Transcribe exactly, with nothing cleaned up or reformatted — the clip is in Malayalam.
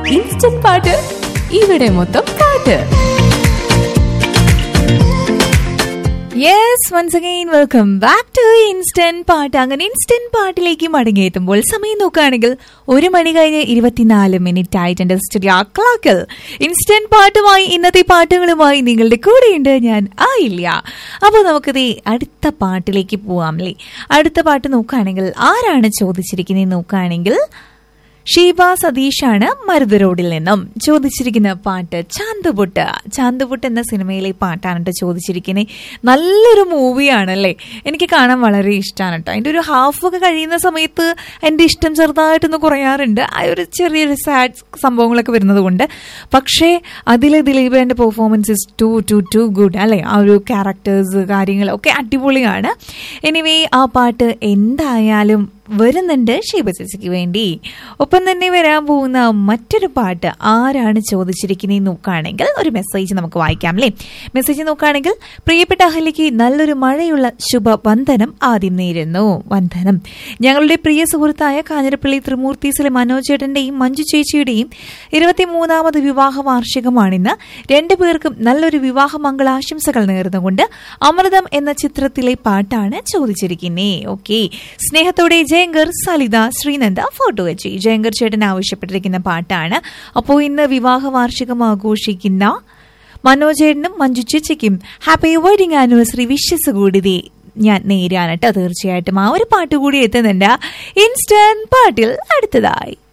ഇൻസ്റ്റന്റ് പാട്ട് ഇവിടെ മൊത്തം പാട്ട്. Yes, once again welcome back to instant പാട്ട്. അങ്ങനെ ഇൻസ്റ്റന്റ് പാട്ടിലേക്ക് മടങ്ങിയെത്തുമ്പോൾ സമയം നോക്കുകയാണെങ്കിൽ ഒരു മണി കഴിഞ്ഞ് ഇരുപത്തിനാല് മിനിറ്റ് ആയിട്ടുണ്ട്. സ്റ്റുഡിയോ ക്ലോക്കിൽ ഇൻസ്റ്റന്റ് പാട്ടുമായി ഇന്നത്തെ പാട്ടുകളുമായി നിങ്ങളുടെ കൂടെയുണ്ട് ഞാൻ ആയില്ല. അപ്പോൾ നമുക്കിത് അടുത്ത പാട്ടിലേക്ക് പോവാം അല്ലേ. അടുത്ത പാട്ട് നോക്കുകയാണെങ്കിൽ ആരാണ് ചോദിച്ചിരിക്കുന്നത് നോക്കുകയാണെങ്കിൽ ഷീബ സതീഷാണ് മരുത് റോഡിൽ നിന്നും ചോദിച്ചിരിക്കുന്ന പാട്ട് ചാന്തുപുട്ട്. ചാന്തുപുട്ട് എന്ന സിനിമയിലെ പാട്ടാണ് കേട്ടോ ചോദിച്ചിരിക്കുന്നത്. നല്ലൊരു മൂവിയാണല്ലേ, എനിക്ക് കാണാൻ വളരെ ഇഷ്ടമാണ് കേട്ടോ. അതിൻ്റെ ഒരു ഹാഫ് ഒക്കെ കഴിയുന്ന സമയത്ത് എൻ്റെ ഇഷ്ടം ചെറുതായിട്ടൊന്ന് കുറയാറുണ്ട്, ആ ഒരു ചെറിയൊരു സാഡ് സംഭവങ്ങളൊക്കെ വരുന്നത് കൊണ്ട്. പക്ഷേ അതിൽ ദിലീപേൻ്റെ performance is to to to good അല്ലേ. ആ ഒരു ക്യാരക്ടേഴ്സ് കാര്യങ്ങളൊക്കെ അടിപൊളിയാണ്. എനിവേ ആ പാട്ട് എന്തായാലും വരുന്നുണ്ട് ഷീബ ചേച്ചിക്ക് വേണ്ടി. ഒപ്പം തന്നെ വരാൻ പോകുന്ന മറ്റൊരു പാട്ട് ആരാണ് ചോദിച്ചിരിക്കുന്നത് നോക്കുകയാണെങ്കിൽ ഒരു മെസ്സേജ് നമുക്ക് വായിക്കാം അല്ലേ. മെസ്സേജ് നോക്കുകയാണെങ്കിൽ പ്രിയപ്പെട്ട അഹലിക്ക് നല്ലൊരു മഴയുള്ള ശുഭ വന്ദനം ആദ്യം നേരുന്നു. വന്ദനം. ഞങ്ങളുടെ പ്രിയ സുഹൃത്തായ കാഞ്ഞിരപ്പള്ളി ത്രിമൂർത്തീസിലെ മനോജ് ചേട്ടന്റെയും മഞ്ജു ചേച്ചിയുടെയും ഇരുപത്തിമൂന്നാമത് വിവാഹ വാർഷികമാണിന്ന്. രണ്ടുപേർക്കും നല്ലൊരു വിവാഹ മംഗളാശംസകൾ നേർന്നുകൊണ്ട് അമൃതം എന്ന ചിത്രത്തിലെ പാട്ടാണ് ചോദിച്ചിരിക്കുന്നത്. ഓക്കെ, സ്നേഹത്തോടെ ജയങ്കർ, സലിത, ശ്രീനന്ദ, ഫോട്ടോ വെച്ച് ജയങ്കർ ചേട്ടൻ ആവശ്യപ്പെട്ടിരിക്കുന്ന പാട്ടാണ്. അപ്പോൾ ഇന്ന് വിവാഹ വാർഷികം ആഘോഷിക്കുന്ന മനോജേട്ടനും മഞ്ജു ചേച്ചിക്കും ഹാപ്പി വെഡിങ് ആനിവേഴ്സറി വിഷസ് കൂടി ഞാൻ നേരാണ് കേട്ടോ. തീർച്ചയായിട്ടും ആ ഒരു പാട്ട് കൂടി എത്തുന്നുണ്ട് ഇൻസ്റ്റന്റ് പാട്ടിൽ അടുത്തതായി.